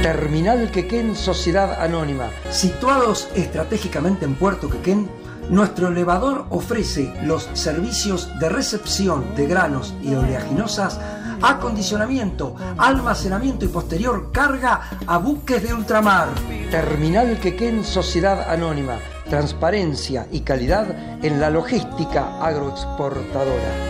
Terminal Quequén Sociedad Anónima. Situados estratégicamente en Puerto Quequén, nuestro elevador ofrece los servicios de recepción de granos y oleaginosas, acondicionamiento, almacenamiento y posterior carga a buques de ultramar. Terminal Quequén Sociedad Anónima. Transparencia y calidad en la logística agroexportadora.